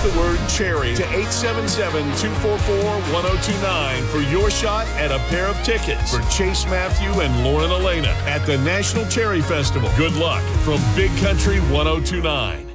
the word cherry to 877-244-1029 for your shot at a pair of tickets for Chase Matthew and Lauren Elena at the National Cherry Festival. Good luck from Big Country 1029.